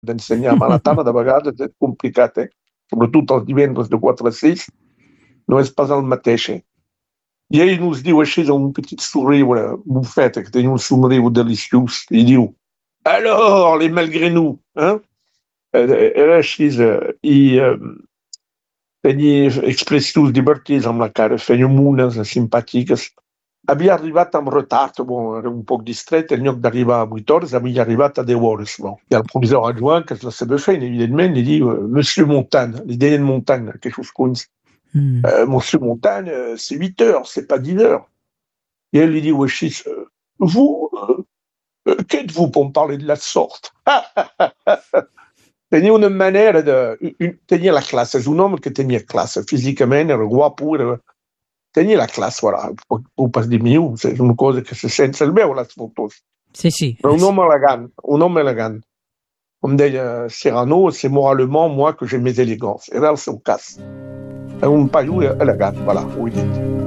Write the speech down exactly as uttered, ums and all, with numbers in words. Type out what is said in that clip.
d'ensenyar a la tarda, de vegades és complicat, eh? Sobretot els divendres de quatre a sis, no és pas el mateix. Eh? I ell ens diu així, amb un petit somriure bufet, que tenia un somriure deliciós, i diu, alors, les malgré nous, eh? Era així, eh? I eh, tenia expressions divertides amb la cara, feia mones simpàtiques. Havia arribat amb retard, bon, era un poc distret, en lloc d'arribar a vuit hores, havia arribat a deu hores. Bon. I el provisor adjoint, que és la seva feina, evidentment, li diu, Monsieur Montagne, li deien Montagne, quelque chose comme ça. Mm. Euh, Monsieur Montagne, c'est huit heures, c'est pas dix heures. Et elle lui dit, wesh, vous, euh, qu'êtes-vous pour me parler de la sorte? Tenia una manera de... Tenia la classe, és un home que tenia classe, físicament, era guapo, era... Tenia la classe, voilà. Ho pas dir millor, és una cosa que se sent, se'l veu a les fotos. Sí, sí. Però un home elegant, un home elegant. Com deia Cyrano, c'est moralement moi que j'ai mes élégances. Era el seu cas. Era un paio elegant, voilà, ho he dit.